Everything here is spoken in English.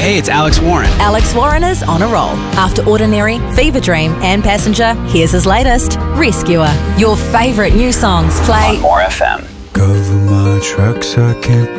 Hey, it's Alex Warren. Alex Warren is on a roll. After Ordinary, Fever Dream and Passenger, here's his latest, Rescuer. Your favourite new songs play on More FM. Cover my tracks, I can't